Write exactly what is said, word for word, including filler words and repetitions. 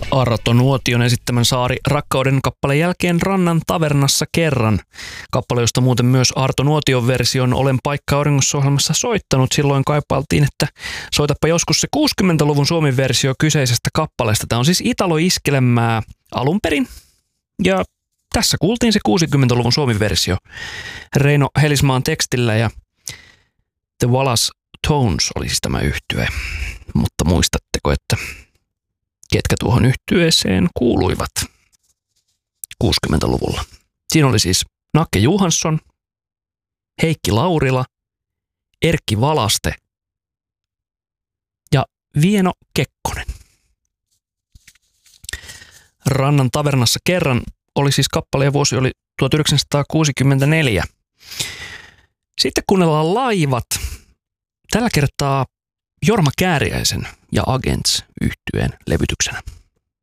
Arto Nuotion esittämän Saari rakkauden kappaleen jälkeen Rannan tavernassa kerran. Kappale, josta muuten myös Arto Nuotion version Olen paikka auringossa -ohjelmassa soittanut. Silloin kaipailtiin, että soitapa joskus se kuusikymmentäluvun Suomi-versio kyseisestä kappaleesta. Tämä on siis Italo-iskelmää alun perin. Ja tässä kuultiin se kuusikymmentäluvun Suomi-versio Reino Helismaan tekstillä ja The Wallace Tones oli siis tämä yhtye. Mutta muistatteko, että ketkä tuohon yhtyeeseen kuuluivat kuusikymmentäluvulla? Siinä oli siis Nakke Johansson, Heikki Laurila, Erkki Valaste ja Vieno Kekkonen. Rannan tavernassa kerran oli siis kappale ja vuosi oli tuhatyhdeksänsataakuusikymmentäneljä. Sitten kuunnellaan Laivat. Tällä kertaa Jorma Kääriäisen ja Agents -yhtyeen levytyksenä.